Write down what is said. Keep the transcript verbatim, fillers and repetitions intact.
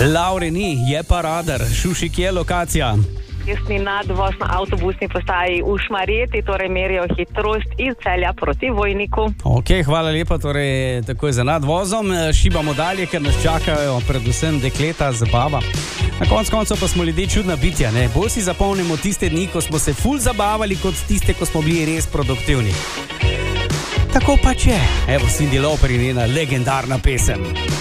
Laure ni, je pa radar. Šušik je lokacija. Cestni nadvoz na avtobusni postaji v Šmarjeti, torej merijo hitrost iz Celja proti Vojniku. Ok, hvala lepa, torej takoj za nadvozom. Šibamo dalje, ker nas čakajo predvsem dekleta zabava. Na konc koncev pa smo ljudje čudna bitja, ne? Bolj si zapomnimo tiste dni, ko smo se ful zabavali, kot tiste, ko smo bili res produktivni. Tako pač je. Evo Cindy Lauper in njena legendarna pesem.